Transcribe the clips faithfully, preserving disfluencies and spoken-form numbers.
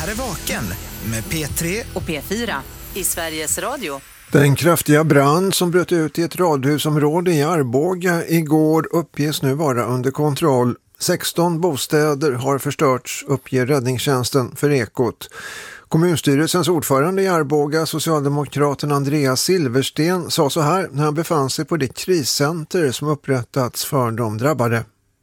här är Vaken med P tre och P fyra i Sveriges Radio. Den kraftiga brand som bröt ut i ett radhusområde i Arboga igår uppges nu vara under kontroll. sexton bostäder har förstörts, uppger räddningstjänsten för Ekot. Kommunstyrelsens ordförande i Arboga, socialdemokraten Andreas Silversten, sa så här när han befann sig på det kriscenter som upprättats för de drabbade.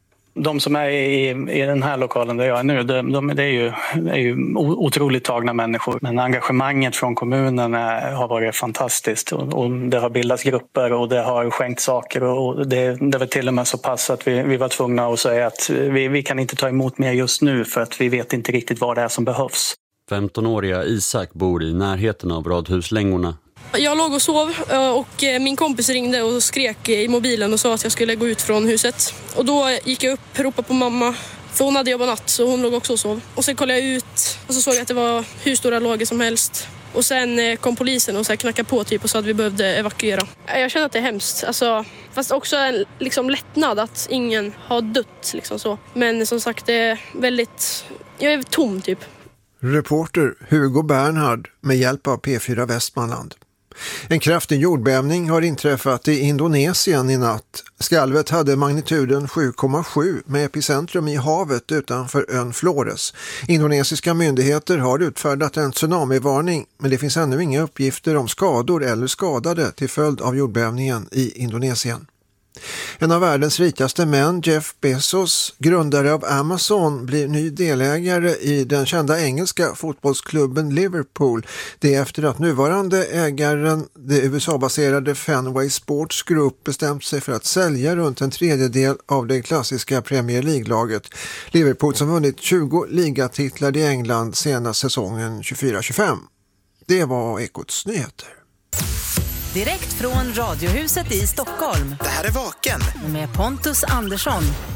De som är i, i den här lokalen där jag är nu, de, de, det är ju, det är ju otroligt tagna människor. Men engagemanget från kommunen är, har varit fantastiskt. Och, och det har bildats grupper och det har skänkt saker. Och det, det var till och med så pass att vi, vi var tvungna att säga att vi, vi kan inte ta emot mer just nu för att vi vet inte riktigt vad det är som behövs. femtonåriga Isak bor i närheten av radhuslängorna. Jag låg och sov och min kompis ringde och skrek i mobilen och sa att jag skulle gå ut från huset. Och då gick jag upp och ropade på mamma, för hon hade jobbat natt så hon låg också och sov. Och sen kollade jag ut och så såg jag att det var hur stora lager som helst. Och sen kom polisen och så knackade på typ och sa att vi behövde evakuera. Jag känner att det är hemskt, alltså, fast också en liksom lättnad att ingen har dött. Liksom så. Men som sagt, det är väldigt, jag är tom typ. Reporter Hugo Bernhard med hjälp av P fyra Västmanland. En kraftig jordbävning har inträffat i Indonesien i natt. Skalvet hade magnituden sju komma sju med epicentrum i havet utanför ön Flores. Indonesiska myndigheter har utfärdat en tsunamivarning, men det finns ännu inga uppgifter om skador eller skadade till följd av jordbävningen i Indonesien. En av världens rikaste män, Jeff Bezos, grundare av Amazon, blir ny delägare i den kända engelska fotbollsklubben Liverpool. Det är efter att nuvarande ägaren, det U S A-baserade Fenway Sports Group, bestämt sig för att sälja runt en tredjedel av det klassiska Premier League-laget. Liverpool som vunnit tjugo ligatitlar i England senast säsongen tjugofyra tjugofem. Det var Ekots nyheter. Direkt från Radiohuset i Stockholm. Det här är Vaken med Pontus Andersson.